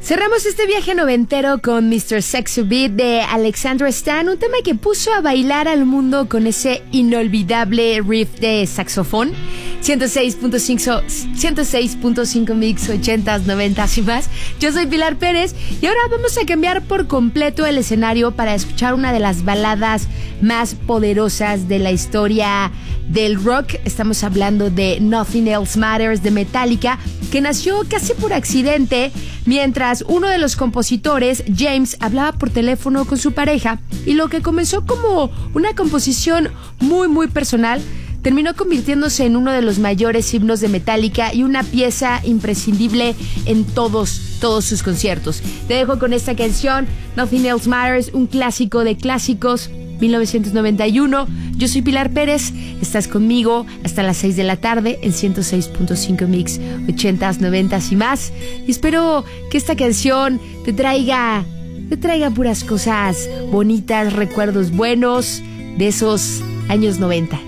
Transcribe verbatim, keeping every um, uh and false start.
Cerramos este viaje noventero con mister Sexy Beat de Alexandra Stan, un tema que puso a bailar al mundo con ese inolvidable riff de saxofón. ciento seis punto cinco mix, ochentas, noventas y más. Yo soy Pilar Pérez y ahora vamos a cambiar por completo el escenario para escuchar una de las baladas más poderosas de la historia del rock. Estamos hablando de Nothing Else Matters de Metallica, que nació casi por accidente mientras uno de los compositores, James, hablaba por teléfono con su pareja, y lo que comenzó como una composición muy muy personal terminó convirtiéndose en uno de los mayores himnos de Metallica y una pieza imprescindible en todos, todos sus conciertos. Te dejo con esta canción, Nothing Else Matters, un clásico de clásicos, mil novecientos noventa y uno. Yo soy Pilar Pérez, estás conmigo hasta las seis de la tarde en ciento seis punto cinco mix, ochentas, noventas y más. Y espero que esta canción te traiga, te traiga puras cosas bonitas, recuerdos buenos de esos años noventa.